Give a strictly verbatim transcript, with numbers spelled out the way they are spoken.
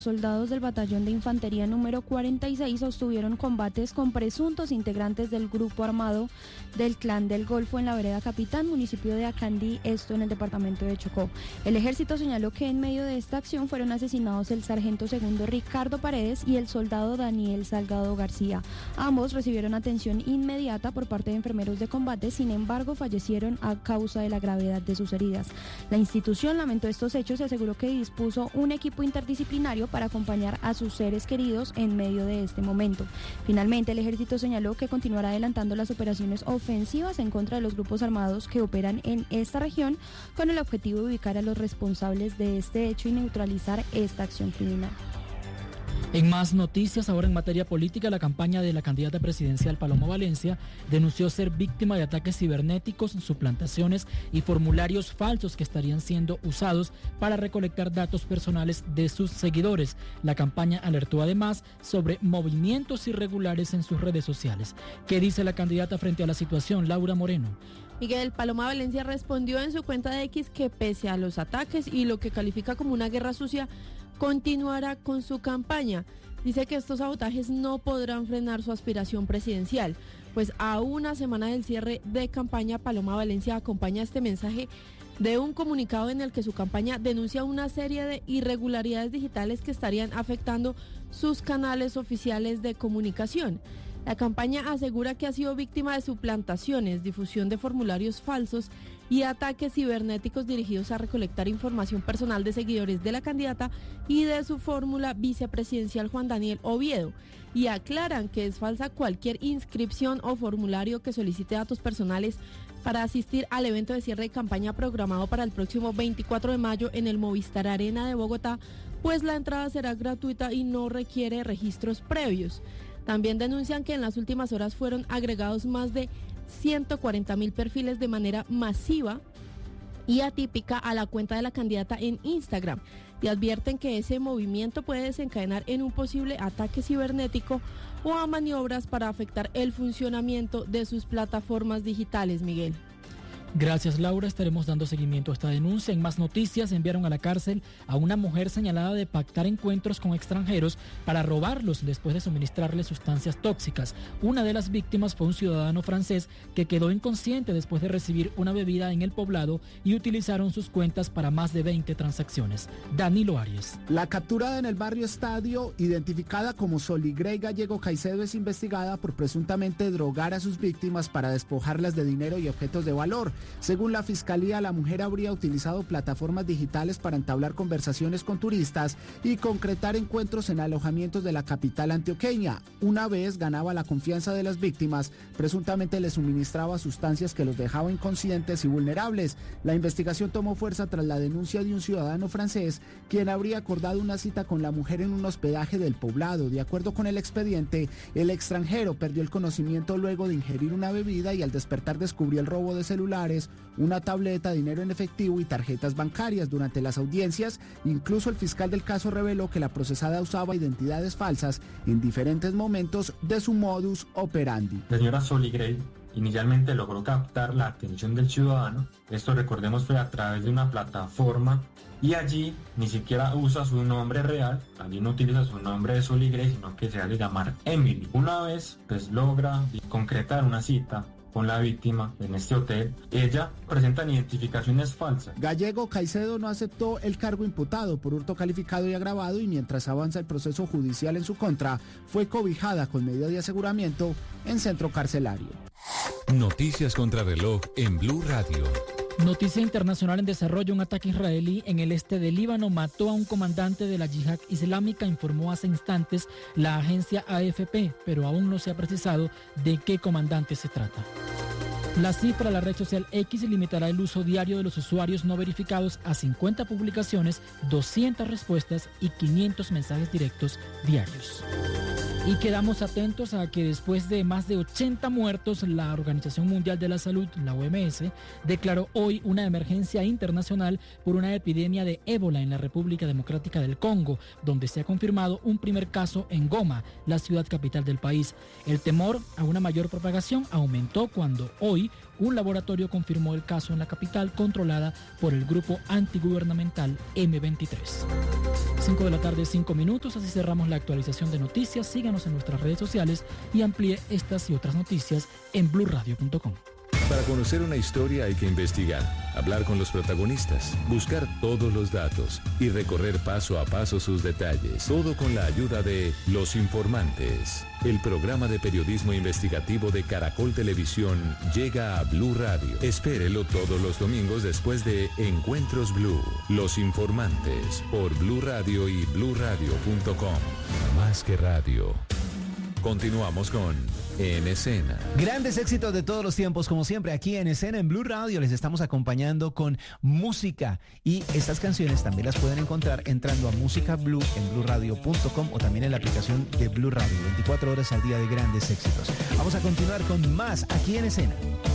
Soldados del batallón de infantería número cuarenta y seis sostuvieron combates con presuntos integrantes del grupo armado del Clan del Golfo en la vereda Capitán, municipio de Acandí, esto en el departamento de Chocó. El ejército señaló que en medio de esta acción fueron asesinados el sargento segundo Ricardo Paredes y el soldado Daniel Salgado García. Ambos recibieron atención inmediata por parte de enfermeros de combate, sin embargo fallecieron a causa de la gravedad de sus heridas. La institución lamentó estos hechos y aseguró que dispuso un equipo interdisciplinario para acompañar a sus seres queridos en medio de este momento. Finalmente, el ejército señaló que continuará adelantando las operaciones ofensivas en contra de los grupos armados que operan en esta región con el objetivo de ubicar a los responsables de este hecho y neutralizar esta acción criminal. En más noticias, ahora en materia política, la campaña de la candidata presidencial Paloma Valencia denunció ser víctima de ataques cibernéticos, suplantaciones y formularios falsos que estarían siendo usados para recolectar datos personales de sus seguidores. La campaña alertó además sobre movimientos irregulares en sus redes sociales. ¿Qué dice la candidata frente a la situación? Laura Moreno. Miguel, Paloma Valencia respondió en su cuenta de X que pese a los ataques y lo que califica como una guerra sucia, continuará con su campaña. Dice que estos sabotajes no podrán frenar su aspiración presidencial, pues a una semana del cierre de campaña, Paloma Valencia acompaña este mensaje de un comunicado en el que su campaña denuncia una serie de irregularidades digitales que estarían afectando sus canales oficiales de comunicación. La campaña asegura que ha sido víctima de suplantaciones, difusión de formularios falsos y ataques cibernéticos dirigidos a recolectar información personal de seguidores de la candidata y de su fórmula vicepresidencial Juan Daniel Oviedo. Y aclaran que es falsa cualquier inscripción o formulario que solicite datos personales para asistir al evento de cierre de campaña programado para el próximo veinticuatro de mayo en el Movistar Arena de Bogotá, pues la entrada será gratuita y no requiere registros previos. También denuncian que en las últimas horas fueron agregados más de ciento cuarenta mil perfiles de manera masiva y atípica a la cuenta de la candidata en Instagram y advierten que ese movimiento puede desencadenar en un posible ataque cibernético o a maniobras para afectar el funcionamiento de sus plataformas digitales, Miguel. Gracias, Laura. Estaremos dando seguimiento a esta denuncia. En más noticias, enviaron a la cárcel a una mujer señalada de pactar encuentros con extranjeros para robarlos después de suministrarles sustancias tóxicas. Una de las víctimas fue un ciudadano francés que quedó inconsciente después de recibir una bebida en el poblado y utilizaron sus cuentas para más de veinte transacciones. Danilo Arias. La capturada en el barrio Estadio, identificada como Soligrey Gallego Caicedo, es investigada por presuntamente drogar a sus víctimas para despojarlas de dinero y objetos de valor. Según la Fiscalía, la mujer habría utilizado plataformas digitales para entablar conversaciones con turistas y concretar encuentros en alojamientos de la capital antioqueña. Una vez ganaba la confianza de las víctimas, presuntamente les suministraba sustancias que los dejaban inconscientes y vulnerables. La investigación tomó fuerza tras la denuncia de un ciudadano francés, quien habría acordado una cita con la mujer en un hospedaje del poblado. De acuerdo con el expediente, el extranjero perdió el conocimiento luego de ingerir una bebida y al despertar descubrió el robo de celulares, una tableta, dinero en efectivo y tarjetas bancarias. Durante las audiencias, incluso el fiscal del caso reveló que la procesada usaba identidades falsas en diferentes momentos de su modus operandi. La señora Soligrey inicialmente logró captar la atención del ciudadano. Esto, recordemos, fue a través de una plataforma y allí ni siquiera usa su nombre real, allí no utiliza su nombre de Soligrey, sino que se hace llamar Emily. Una vez pues logra concretar una cita con la víctima en este hotel, ella presenta identificaciones falsas. Gallego Caicedo no aceptó el cargo imputado por hurto calificado y agravado y mientras avanza el proceso judicial en su contra, fue cobijada con medida de aseguramiento en centro carcelario. Noticias contra reloj en Blue Radio. Noticia internacional en desarrollo. Un ataque israelí en el este del Líbano mató a un comandante de la Yihad Islámica, informó hace instantes la agencia A F P, pero aún no se ha precisado de qué comandante se trata. La cifra de la red social X limitará el uso diario de los usuarios no verificados a cincuenta publicaciones, doscientas respuestas y quinientos mensajes directos diarios. Y quedamos atentos a que después de más de ochenta muertos, la Organización Mundial de la Salud, la O M S, declaró hoy una emergencia internacional por una epidemia de ébola en la República Democrática del Congo, donde se ha confirmado un primer caso en Goma, la ciudad capital del país. El temor a una mayor propagación aumentó cuando hoy Un laboratorio confirmó el caso en la capital, controlada por el grupo antigubernamental eme veintitrés. cinco de la tarde, cinco minutos, así cerramos la actualización de noticias. Síganos en nuestras redes sociales y amplíe estas y otras noticias en blue radio punto com. Para conocer una historia hay que investigar, hablar con los protagonistas, buscar todos los datos y recorrer paso a paso sus detalles. Todo con la ayuda de Los Informantes. El programa de periodismo investigativo de Caracol Televisión llega a Blue Radio. Espérelo todos los domingos después de Encuentros Blue. Los Informantes por Blue Radio y blue radio punto com. Más que radio. Continuamos con En Escena. Grandes éxitos de todos los tiempos, como siempre, aquí en Escena, en Blue Radio. Les estamos acompañando con música. Y estas canciones también las pueden encontrar entrando a Música Blue en blue radio punto com o también en la aplicación de Blue Radio. veinticuatro horas al día de grandes éxitos. Vamos a continuar con más aquí en Escena.